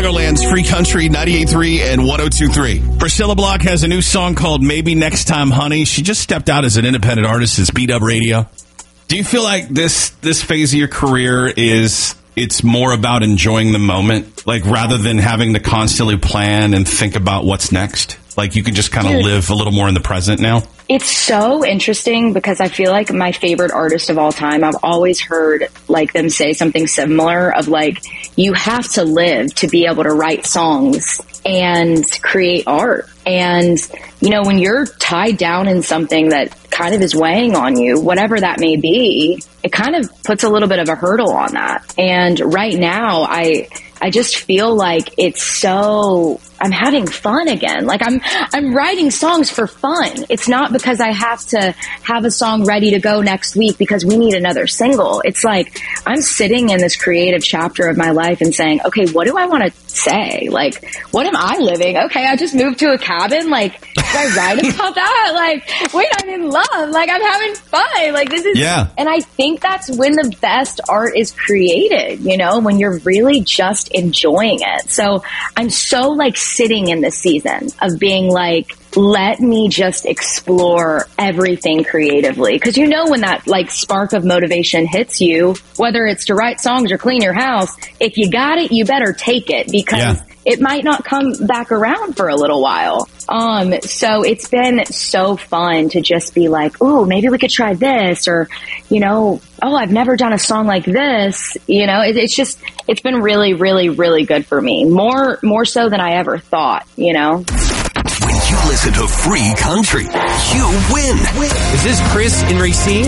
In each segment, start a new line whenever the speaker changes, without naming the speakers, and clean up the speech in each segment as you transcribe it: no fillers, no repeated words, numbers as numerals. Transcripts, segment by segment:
Chicagoland's Free Country 98.3 and 102.3. Priscilla Block has a new song called Maybe Next Time, Honey. She just stepped out as an independent artist at Speed Up Radio. Do you feel like this phase of your career it's more about enjoying the moment, like rather than having to constantly plan and think about what's next? Like you can just kind of live a little more in the present now?
It's so interesting because I feel like my favorite artist of all time, I've always heard like them say something similar of like, you have to live to be able to write songs and create art. And, you know, when you're tied down in something that kind of is weighing on you, whatever that may be, it kind of puts a little bit of a hurdle on that. And right now, I just feel like I'm having fun again. Like I'm writing songs for fun. It's not because I have to have a song ready to go next week because we need another single. It's like I'm sitting in this creative chapter of my life and saying, okay, what do I want to say? Like, what am I living? Okay, I just moved to a cabin. Like, should I write about that? Like, wait, I'm in love. Like, I'm having fun. Like, this is, and I think that's when the best art is created, you know, when you're really just enjoying it. So I'm so like sitting in this season of being like, let me just explore everything creatively. Cause you know, when that like spark of motivation hits you, whether it's to write songs or clean your house, if you got it, you better take it because it might not come back around for a little while. So it's been so fun to just be like, oh, maybe we could try this, or, you know, oh, I've never done a song like this. You know, it's been really, really, really good for me. More so than I ever thought, you know.
When you listen to Free Country, you win.
Is this Chris in Racine?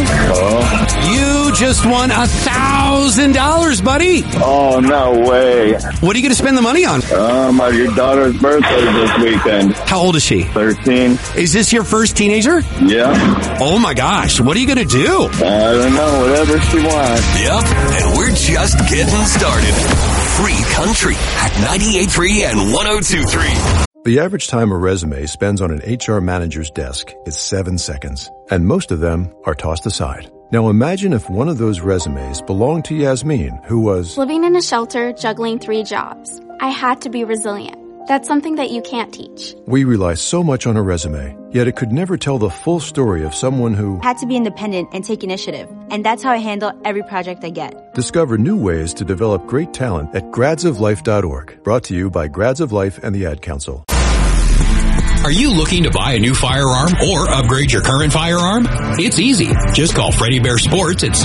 You just won $1,000, buddy.
Oh, no way.
What are you going to spend the money on?
My daughter's birthday this weekend.
How old is she?
13.
Is this your first teenager?
Yeah.
Oh, my gosh. What are you going to do?
I don't know. Whatever she wants.
Yep. And we're just getting started. Free Country at 98.3 and 102.3.
The average time a resume spends on an HR manager's desk is 7 seconds, and most of them are tossed aside. Now imagine if one of those resumes belonged to Yasmin, who was
living in a shelter, juggling 3 jobs. I had to be resilient. That's something that you can't teach.
We rely so much on a resume, yet it could never tell the full story of someone who
had to be independent and take initiative. And that's how I handle every project I get.
Discover new ways to develop great talent at gradsoflife.org. Brought to you by Grads of Life and the Ad Council.
Are you looking to buy a new firearm or upgrade your current firearm? It's easy. Just call Freddie Bear Sports at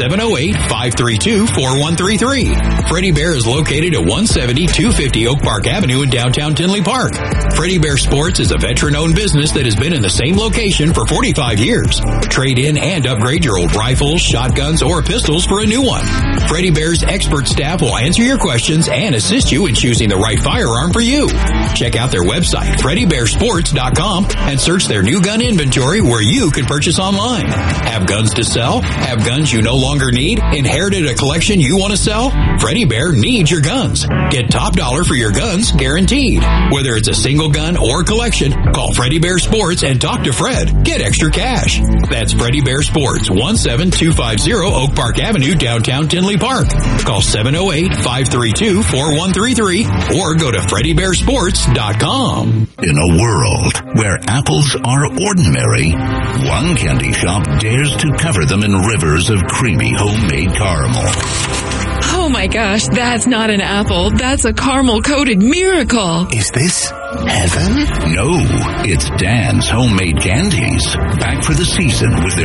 708-532-4133. Freddie Bear is located at 170-250 Oak Park Avenue in downtown Tinley Park. Freddie Bear Sports is a veteran-owned business that has been in the same location for 45 years. Trade in and upgrade your old rifles, shotguns, or pistols for a new one. Freddie Bear's expert staff will answer your questions and assist you in choosing the right firearm for you. Check out their website, FreddieBearSports.com, and search their new gun inventory where you can purchase online. Have guns to sell? Have guns you no longer need? Inherited a collection you want to sell? Freddie Bear needs your guns. Get top dollar for your guns guaranteed. Whether it's a single gun or collection, call Freddie Bear Sports and talk to Fred. Get extra cash. That's Freddie Bear Sports, 17250 Oak Park Avenue, downtown Tinley Park. Call 708-532-4133 or go to FreddieBearSports.com.
In a world where apples are ordinary, one candy shop dares to cover them in rivers of creamy homemade caramel.
Oh my gosh, that's not an apple. That's a caramel-coated miracle.
Is this heaven? No, it's Dan's Homemade Candies. Back for the season with their